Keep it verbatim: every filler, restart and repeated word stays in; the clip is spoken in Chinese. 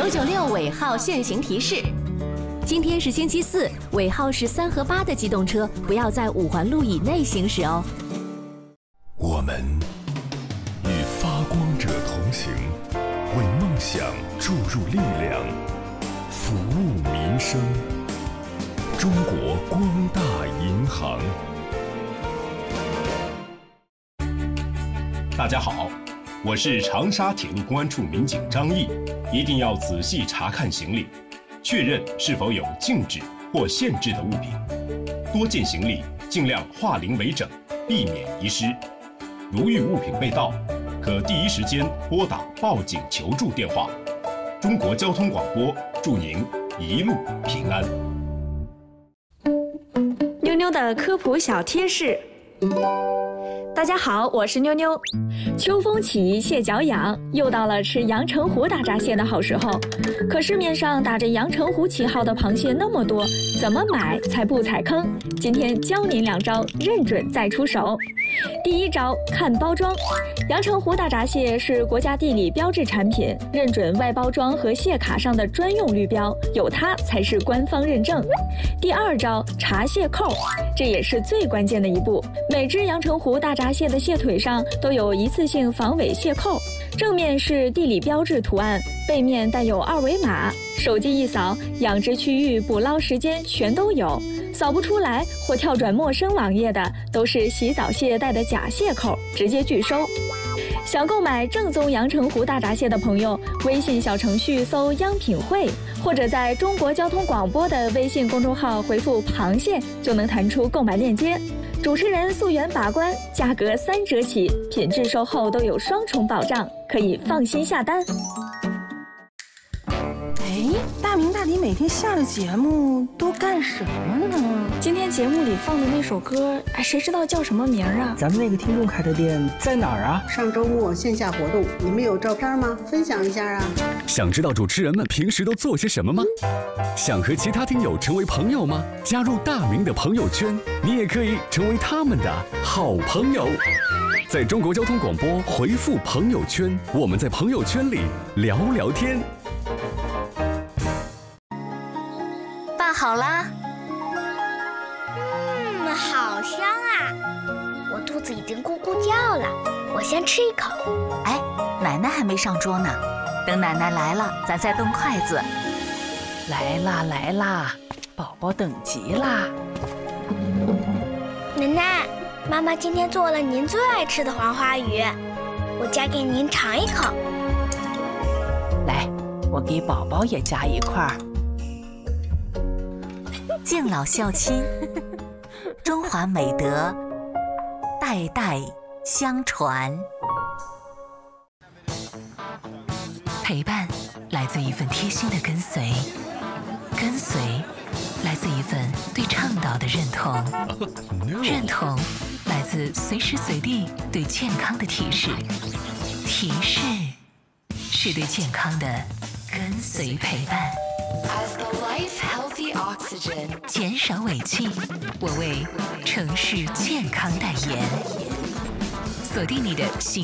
九九六尾号限行提示：今天是星期四，尾号是三和八的机动车不要在五环路以内行驶哦。 我们与发光者同行，为梦想注入力量，服务民生。中国光大银行。 大家好，我是长沙铁路公安处民警张毅。一定要仔细查看行李，确认是否有禁止或限制的物品。多件行李尽量化零为整，避免遗失。如遇物品被盗，可第一时间拨打报警求助电话。中国交通广播祝您一路平安。 妞妞的科普小贴士。大家好，我是妞妞。秋风起，蟹脚痒，又到了吃阳澄湖大闸蟹的好时候。可市面上打着阳澄湖旗号的螃蟹那么多，怎么买才不踩坑？今天教您两招，认准再出手。第一招，看包装。阳澄湖大闸蟹是国家地理标志产品，认准外包装和蟹卡上的专用绿标，有它才是官方认证。第二招，查蟹扣，这也是最关键的一步。每只阳澄湖大闸蟹的蟹腿上都有一次性防伪蟹扣，正面是地理标志图案，背面带有二维码，手机一扫，养殖区域、捕捞时间全都有。扫不出来或跳转陌生网页的，都是洗澡蟹带的假蟹扣，直接拒收。想购买正宗阳澄湖大闸蟹的朋友，微信小程序搜“央品汇”，或者在中国交通广播的微信公众号回复“螃蟹”，就能弹出购买链接。主持人溯源把关，价格三折起，品质售后都有双重保障，可以放心下单。 哎，大明大迪每天下了节目都干什么呢？ 今天节目里放的那首歌，哎，谁知道叫什么名啊？ 咱们那个听众开的店在哪儿啊？ 上周末线下活动，你们有照片吗？分享一下啊！ 想知道主持人们平时都做些什么吗？想和其他听友成为朋友吗？加入大明的朋友圈，你也可以成为他们的好朋友。在中国交通广播回复朋友圈，我们在朋友圈里聊聊天。 饭好啦。 嗯，好香啊！我肚子已经咕咕叫了，我先吃一口。 哎，奶奶还没上桌呢，等奶奶来了，咱再动筷子。 来啦来啦，宝宝等急啦！ 奶奶，妈妈今天做了您最爱吃的黄花鱼，我夹给您尝一口。 来，我给宝宝也夹一块。 敬老孝亲，中华美德代代相传。陪伴来自一份贴心的跟随，跟随来自一份对倡导的认同，认同来自随时随地对健康的提示，提示是对健康的跟随陪伴。减少尾气，我为城市健康代言。锁定你的新